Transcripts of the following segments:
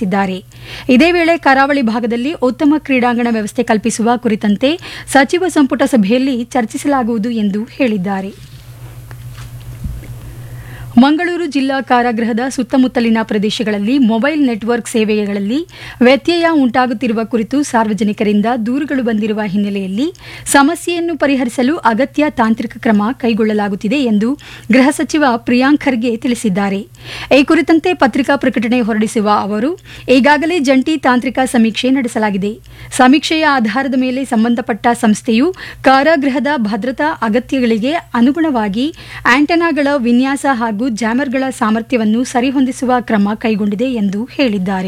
ತಿಳಿಸಿದ್ದಾರೆ. ಇದೇ ವೇಳೆ ಕರಾವಳಿ ಭಾಗದಲ್ಲಿ ಉತ್ತಮ ಕ್ರೀಡಾಂಗಣ ವ್ಯವಸ್ಥೆ ಕಲ್ಪಿಸುವ ಕುರಿತಂತೆ ಸಚಿವ ಸಂಪುಟ ಸಭೆಯಲ್ಲಿ ಚರ್ಚಿಸಲಾಗುವುದು ಎಂದು ಹೇಳಿದ್ದಾರೆ. ಮಂಗಳೂರು ಜಿಲ್ಲಾ ಕಾರಾಗೃಹದ ಸುತ್ತಮುತ್ತಲಿನ ಪ್ರದೇಶಗಳಲ್ಲಿ ಮೊಬೈಲ್ ನೆಟ್ವರ್ಕ್ ಸೇವೆಗಳಲ್ಲಿ ವ್ಯತ್ಯಯ ಉಂಟಾಗುತ್ತಿರುವ ಕುರಿತು ಸಾರ್ವಜನಿಕರಿಂದ ದೂರುಗಳು ಬಂದಿರುವ ಹಿನ್ನೆಲೆಯಲ್ಲಿ ಸಮಸ್ಯೆಯನ್ನು ಪರಿಹರಿಸಲು ಅಗತ್ಯ ತಾಂತ್ರಿಕ ಕ್ರಮ ಕೈಗೊಳ್ಳಲಾಗುತ್ತಿದೆ ಎಂದು ಗೃಹ ಸಚಿವ ಪ್ರಿಯಾಂಕ್ ಖರ್ಗೆ ತಿಳಿಸಿದ್ದಾರೆ. ಈ ಕುರಿತಂತೆ ಪತ್ರಿಕಾ ಪ್ರಕಟಣೆ ಹೊರಡಿಸುವ ಅವರು, ಈಗಾಗಲೇ ಜಂಟಿ ತಾಂತ್ರಿಕ ಸಮೀಕ್ಷೆ ನಡೆಸಲಾಗಿದೆ. ಸಮೀಕ್ಷೆಯ ಆಧಾರದ ಮೇಲೆ ಸಂಬಂಧಪಟ್ಟ ಸಂಸ್ಥೆಯು ಕಾರಾಗೃಹದ ಭದ್ರತಾ ಅಗತ್ಯಗಳಿಗೆ ಅನುಗುಣವಾಗಿ ಆಂಟೆನಾಗಳ ವಿನ್ಯಾಸ ಹಾಗೂ ಜಾಮರ್ಗಳ ಸಾಮರ್ಥ್ಯವನ್ನು ಸರಿಹೊಂದಿಸುವ ಕ್ರಮ ಕೈಗೊಂಡಿದೆ ಎಂದು ಹೇಳಿದ್ದಾರೆ.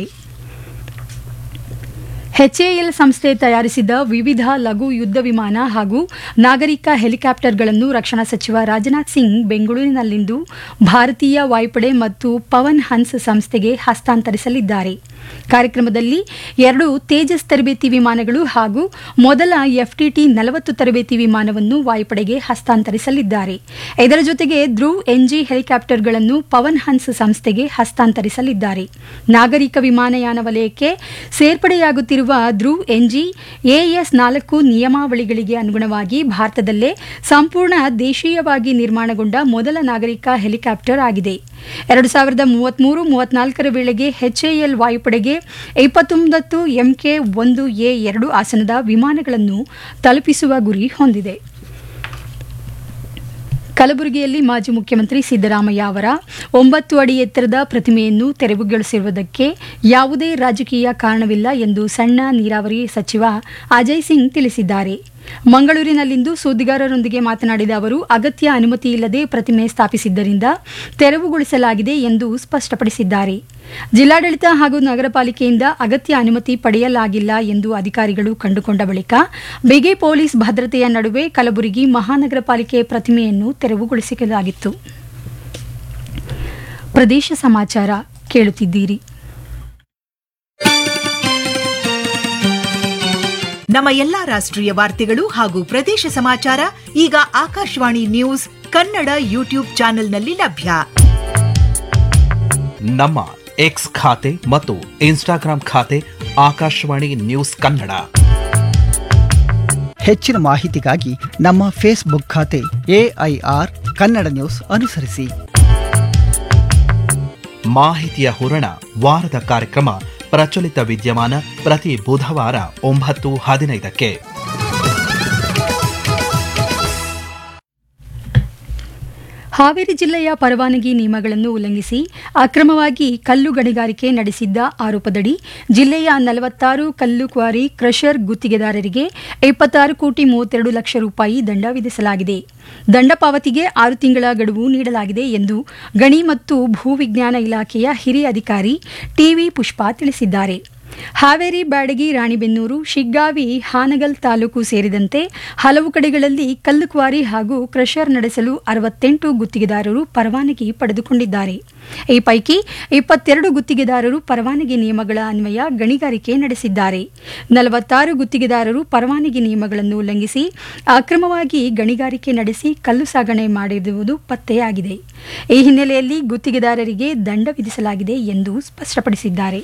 ಎಚ್ಎಎಲ್ ಸಂಸ್ಥೆ ತಯಾರಿಸಿದ ವಿವಿಧ ಲಘು ಯುದ್ಧ ವಿಮಾನ ಹಾಗೂ ನಾಗರಿಕ ಹೆಲಿಕಾಪ್ಟರ್ಗಳನ್ನು ರಕ್ಷಣಾ ಸಚಿವ ರಾಜನಾಥ್ ಸಿಂಗ್ ಬೆಂಗಳೂರಿನಲ್ಲಿಂದು ಭಾರತೀಯ ವಾಯುಪಡೆ ಮತ್ತು ಪವನ್ ಹನ್ಸ್ ಸಂಸ್ಥೆಗೆ ಹಸ್ತಾಂತರಿಸಲಿದ್ದಾರೆ. ಕಾರ್ಯಕ್ರಮದಲ್ಲಿ 2 ತೇಜಸ್ ತರಬೇತಿ ವಿಮಾನಗಳು ಹಾಗೂ ಮೊದಲ FTT-40 ತರಬೇತಿ ವಿಮಾನವನ್ನು ವಾಯುಪಡೆಗೆ ಹಸ್ತಾಂತರಿಸಲಿದ್ದಾರೆ. ಇದರ ಜೊತೆಗೆ ಧ್ರುವ್ NG ಹೆಲಿಕಾಪ್ಟರ್ಗಳನ್ನು ಪವನ್ ಹನ್ಸ್ ಸಂಸ್ಥೆಗೆ ಹಸ್ತಾಂತರಿಸಲಿದ್ದಾರೆ. ನಾಗರಿಕ ವಿಮಾನಯಾನ ವಲಯಕ್ಕೆ ಸೇರ್ಪಡೆಯಾಗುತ್ತಿರುವ ಧ್ರುವ್ NG AS-4 ನಿಯಮಾವಳಿಗಳಿಗೆ ಅನುಗುಣವಾಗಿ ಭಾರತದಲ್ಲೇ ಸಂಪೂರ್ಣ ದೇಶೀಯವಾಗಿ ನಿರ್ಮಾಣಗೊಂಡ ಮೊದಲ ನಾಗರಿಕ ಹೆಲಿಕಾಪ್ಟರ್ ಆಗಿದೆ. 2033-34 ವೇಳೆಗೆ HAL ವಾಯುಪಡೆಗೆ 29 MK-1A2 ಆಸನದ ವಿಮಾನಗಳನ್ನು ತಲುಪಿಸುವ ಗುರಿ ಹೊಂದಿದೆ. ಕಲಬುರಗಿಯಲ್ಲಿ ಮಾಜಿ ಮುಖ್ಯಮಂತ್ರಿ ಸಿದ್ದರಾಮಯ್ಯ ಅವರ 9 ಅಡಿ ಎತ್ತರದ ಪ್ರತಿಮೆಯನ್ನು ತೆರವುಗೊಳಿಸಿರುವುದಕ್ಕೆ ಯಾವುದೇ ರಾಜಕೀಯ ಕಾರಣವಿಲ್ಲ ಎಂದು ಸಣ್ಣ ನೀರಾವರಿ ಸಚಿವ ಅಜಯ್ ಸಿಂಗ್ ತಿಳಿಸಿದ್ದಾರೆ. ಮಂಗಳೂರಿನಲ್ಲಿಂದು ಸುದ್ದಿಗಾರರೊಂದಿಗೆ ಮಾತನಾಡಿದ ಅವರು, ಅಗತ್ಯ ಅನುಮತಿ ಇಲ್ಲದೆ ಪ್ರತಿಮೆ ಸ್ಥಾಪಿಸಿದ್ದರಿಂದ ತೆರವುಗೊಳಿಸಲಾಗಿದೆ ಎಂದು ಸ್ಪಷ್ಟಪಡಿಸಿದ್ದಾರೆ. ಜಿಲ್ಲಾಡಳಿತ ಹಾಗೂ ನಗರ ಪಾಲಿಕೆಯಿಂದ ಅಗತ್ಯ ಅನುಮತಿ ಪಡೆಯಲಾಗಿಲ್ಲ ಎಂದು ಅಧಿಕಾರಿಗಳು ಕಂಡುಕೊಂಡ ಬಳಿಕ ಬಿಗಿ ಪೊಲೀಸ್ ಭದ್ರತೆಯ ನಡುವೆ ಕಲಬುರಗಿ ಮಹಾನಗರ ಪಾಲಿಕೆ ಪ್ರತಿಮೆಯನ್ನು ತೆರವುಗೊಳಿಸಲಾಗಿತ್ತು. ಪ್ರದೇಶ ಸಮಾಚಾರ ಕೇಳುತ್ತಿದ್ದೀರಿ. ನಮ್ಮ ಎಲ್ಲಾ ರಾಷ್ಟ್ರೀಯ ವಾರ್ತೆಗಳು ಹಾಗೂ ಪ್ರದೇಶ ಸಮಾಚಾರ ಈಗ ಆಕಾಶವಾಣಿ ನ್ಯೂಸ್ ಕನ್ನಡ ಯೂಟ್ಯೂಬ್ ಚಾನೆಲ್ನಲ್ಲಿ ಲಭ್ಯ. ನಮ್ಮ ಎಕ್ಸ್ ಖಾತೆ ಮತ್ತು ಇನ್ಸ್ಟಾಗ್ರಾಂ ಖಾತೆ ಆಕಾಶವಾಣಿ ನ್ಯೂಸ್ ಕನ್ನಡ. ಹೆಚ್ಚಿನ ಮಾಹಿತಿಗಾಗಿ ನಮ್ಮ ಫೇಸ್ಬುಕ್ ಖಾತೆ AIR ಕನ್ನಡ ನ್ಯೂಸ್ ಅನುಸರಿಸಿ. ಮಾಹಿತಿಯ ಹೂರಣ ವಾರದ ಕಾರ್ಯಕ್ರಮ ಪ್ರಚಲಿತ ವಿದ್ಯಮಾನ ಪ್ರತಿ ಬುಧವಾರ 9:15ಕ್ಕೆ. ಹಾವೇರಿ ಜಿಲ್ಲೆಯ ಪರವಾನಗಿ ನಿಯಮಗಳನ್ನು ಉಲ್ಲಂಘಿಸಿ ಅಕ್ರಮವಾಗಿ ಕಲ್ಲು ಗಣಿಗಾರಿಕೆ ನಡೆಸಿದ್ದ ಆರೋಪದಡಿ ಜಿಲ್ಲೆಯ 46 ಕಲ್ಲು ಕ್ವಾರಿ ಕ್ರಷರ್ ಗುತ್ತಿಗೆದಾರರಿಗೆ 26,32 ಲಕ್ಷ ರೂಪಾಯಿ ದಂಡ ವಿಧಿಸಲಾಗಿದೆ. ದಂಡ ಪಾವತಿಗೆ 6 ತಿಂಗಳ ಗಡುವು ನೀಡಲಾಗಿದೆ ಎಂದು ಗಣಿ ಮತ್ತು ಭೂವಿಜ್ಞಾನ ಇಲಾಖೆಯ ಹಿರಿಯ ಅಧಿಕಾರಿ TV ಪುಷ್ಪಾ ತಿಳಿಸಿದ್ದಾರೆ. ಹಾವೇರಿ, ಬ್ಯಾಡಗಿ, ರಾಣಿಬೆನ್ನೂರು, ಶಿಗ್ಗಾವಿ, ಹಾನಗಲ್ ತಾಲೂಕು ಸೇರಿದಂತೆ ಹಲವು ಕಡೆಗಳಲ್ಲಿ ಕಲ್ಲು ಕ್ವಾರಿ ಹಾಗೂ ಕ್ರಷರ್ ನಡೆಸಲು 68 ಗುತ್ತಿಗೆದಾರರು ಪರವಾನಗಿ ಪಡೆದುಕೊಂಡಿದ್ದಾರೆ. ಈ ಪೈಕಿ 22 ಗುತ್ತಿಗೆದಾರರು ಪರವಾನಗಿ ನಿಯಮಗಳ ಅನ್ವಯ ಗಣಿಗಾರಿಕೆ ನಡೆಸಿದ್ದಾರೆ. 46 ಗುತ್ತಿಗೆದಾರರು ಪರವಾನಗಿ ನಿಯಮಗಳನ್ನು ಉಲ್ಲಂಘಿಸಿ ಅಕ್ರಮವಾಗಿ ಗಣಿಗಾರಿಕೆ ನಡೆಸಿ ಕಲ್ಲು ಸಾಗಣೆ ಮಾಡಿರುವುದು ಪತ್ತೆಯಾಗಿದೆ. ಈ ಹಿನ್ನೆಲೆಯಲ್ಲಿ ಗುತ್ತಿಗೆದಾರರಿಗೆ ದಂಡ ವಿಧಿಸಲಾಗಿದೆ ಎಂದು ಸ್ಪಷ್ಟಪಡಿಸಿದ್ದಾರೆ.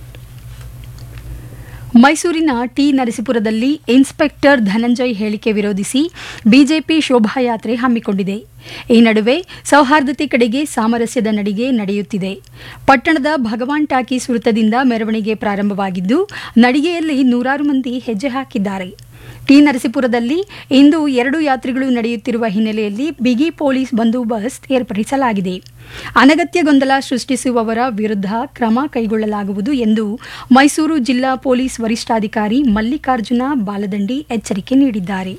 ಮೈಸೂರಿನ ಟಿ ನರಸೀಪುರದಲ್ಲಿ ಇನ್ಸ್ಪೆಕ್ಟರ್ ಧನಂಜಯ್ ಹೇಳಿಕೆ ವಿರೋಧಿಸಿ ಬಿಜೆಪಿ ಶೋಭಾಯಾತ್ರೆ ಹಮ್ಮಿಕೊಂಡಿದೆ. ಈ ನಡುವೆ ಸೌಹಾರ್ದತೆ ಕಡೆಗೆ ಸಾಮರಸ್ಯದ ನಡಿಗೆ ನಡೆಯುತ್ತಿದೆ. ಪಟ್ಟಣದ ಭಗವಾನ್ ಟಾಕೀಸ್ ವೃತ್ತದಿಂದ ಮೆರವಣಿಗೆ ಪ್ರಾರಂಭವಾಗಿದ್ದು ನಡಿಗೆಯಲ್ಲಿ ನೂರಾರು ಮಂದಿ ಹೆಜ್ಜೆ ಹಾಕಿದ್ದಾರೆ. ಟಿ ನರಸೀಪುರದಲ್ಲಿ ಇಂದು 2 ಯಾತ್ರೆಗಳು ನಡೆಯುತ್ತಿರುವ ಹಿನ್ನೆಲೆಯಲ್ಲಿ ಬಿಗಿ ಪೊಲೀಸ್ ಬಂದೋಬಸ್ತ್ ಏರ್ಪಡಿಸಲಾಗಿದೆ. ಅನಗತ್ಯ ಗೊಂದಲ ಸೃಷ್ಟಿಸುವವರ ವಿರುದ್ಧ ಕ್ರಮ ಕೈಗೊಳ್ಳಲಾಗುವುದು ಎಂದು ಮೈಸೂರು ಜಿಲ್ಲಾ ಪೊಲೀಸ್ ವರಿಷ್ಠಾಧಿಕಾರಿ ಮಲ್ಲಿಕಾರ್ಜುನ ಬಾಲದಂಡಿ ಎಚ್ಚರಿಕೆ ನೀಡಿದ್ದಾರೆ.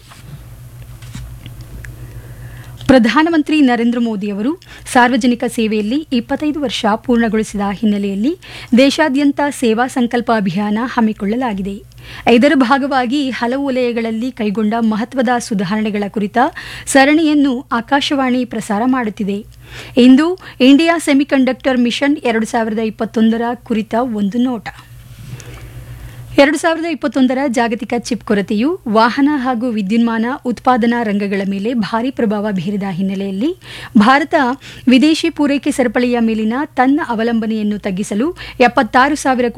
ಪ್ರಧಾನಮಂತ್ರಿ ನರೇಂದ್ರ ಮೋದಿ ಅವರು ಸಾರ್ವಜನಿಕ ಸೇವೆಯಲ್ಲಿ 25 ವರ್ಷ ಪೂರ್ಣಗೊಳಿಸಿದ ಹಿನ್ನೆಲೆಯಲ್ಲಿ ದೇಶಾದ್ಯಂತ ಸೇವಾ ಸಂಕಲ್ಪ ಅಭಿಯಾನ ಹಮ್ಮಿಕೊಳ್ಳಲಾಗಿದೆ. ಇದರ ಭಾಗವಾಗಿ ಹಲವು ವಲಯಗಳಲ್ಲಿ ಕೈಗೊಂಡ ಮಹತ್ವದ ಸುಧಾರಣೆಗಳ ಕುರಿತ ಸರಣಿಯನ್ನು ಆಕಾಶವಾಣಿ ಪ್ರಸಾರ ಮಾಡುತ್ತಿದೆ. ಇಂದು ಇಂಡಿಯಾ ಸೆಮಿಕಂಡಕ್ಟರ್ ಮಿಷನ್ 2021 ಕುರಿತ ಒಂದು ನೋಟ. 2021 ಜಾಗತಿಕ ಚಿಪ್ ಕೊರತೆಯು ವಾಹನ ಹಾಗೂ ವಿದ್ಯುನ್ಮಾನ ಉತ್ಪಾದನಾ ರಂಗಗಳ ಮೇಲೆ ಭಾರೀ ಪ್ರಭಾವ ಬೀರಿದ ಹಿನ್ನೆಲೆಯಲ್ಲಿ ಭಾರತ ವಿದೇಶಿ ಪೂರೈಕೆ ಸರಪಳಿಯ ಮೇಲಿನ ತನ್ನ ಅವಲಂಬನೆಯನ್ನು ತಗ್ಗಿಸಲು 76,000